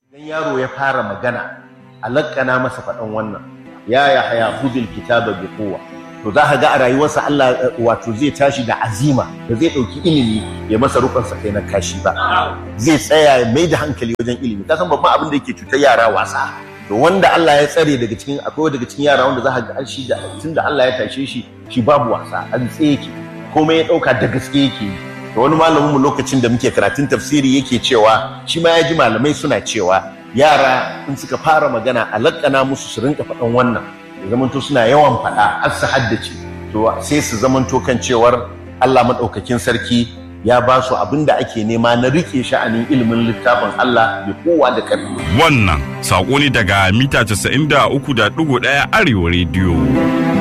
idan yaro ya fara magana a lakkana masa faɗan wannan ya Yahaya khudhil kitaba bi quwwa, to za ka ga a rayuwarsa Allah wato zai tashi da azima da zai ɗauki ilimi ya masa rukunsa kai na kashi ba, zai tsaya ya mai da hankali wajen ilimi. Ka san babban abin da yake cutar yara wasa, to wanda Allah ya tsare daga cikin akwai daga cikin yara wanda za ka ga shi da tunda Allah ya tashe shi babu wasa, an tsaye yake komai ya ɗauka da gaske yake yi. Da wani malamin mu lokacin da muke karatun tafsiri yake cewa shi ma ya ji malamai suna cewa yara in suka fara magana a lakkana musu su rinka faɗan wannan, ya zamanto suna yawan faɗa har su haddace, to sai su zamanto kan cewar Allah maɗaukakin sarki ya ba su abin da ake nema na rike sha'anin ilimin littafin Allah da kowa da ƙarfi. Wannan saƙo ne daga mita 93.1 Arewa Radio.